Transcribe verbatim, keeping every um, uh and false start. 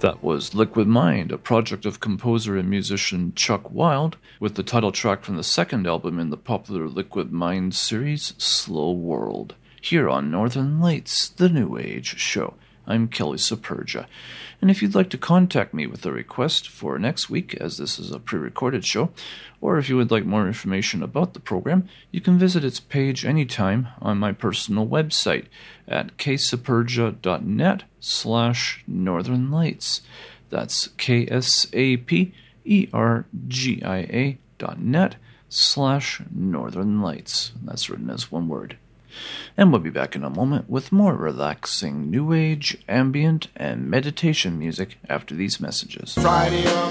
That was Liquid Mind, a project of composer and musician Chuck Wild, with the title track from the second album in the popular Liquid Mind series, Slow World, here on Northern Lights, the New Age Show. I'm Kelly Superga, and if you'd like to contact me with a request for next week, as this is a pre-recorded show, or if you would like more information about the program, you can visit its page anytime on my personal website at ksupergia.net slash northern lights. That's K-S-A-P-E-R-G-I-A dot net slash northern lights. That's written as one word. And we'll be back in a moment with more relaxing new age, ambient, and meditation music after these messages. Friday on